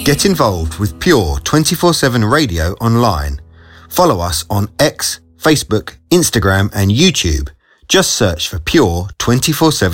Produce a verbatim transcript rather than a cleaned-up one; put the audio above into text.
Get involved with Pure twenty-four seven Radio online. Follow us on X, Facebook, Instagram and YouTube. Just search for Pure twenty-four seven